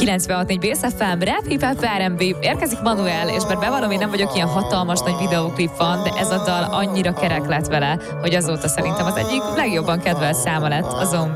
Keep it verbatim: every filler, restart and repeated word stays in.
kilencvenhat négy Bész ef em, Rap, Hip Hop, er en bé, érkezik Manuel, és bár bevallom, én nem vagyok ilyen hatalmas nagy videóklip fan, de ez a dal annyira kerek lett vele, hogy azóta szerintem az egyik legjobban kedvelt száma lett azon